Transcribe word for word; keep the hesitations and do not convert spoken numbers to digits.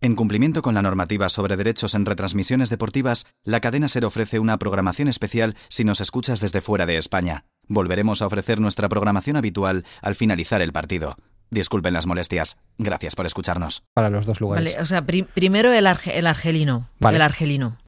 En cumplimiento con la normativa sobre derechos en retransmisiones deportivas, la cadena SER ofrece una programación especial si nos escuchas desde fuera de España. Volveremos a ofrecer nuestra programación habitual al finalizar el partido. Disculpen las molestias. Gracias por escucharnos. Para los dos lugares. Vale, o sea, pri- primero el, arge- el argelino. Vale. El argelino.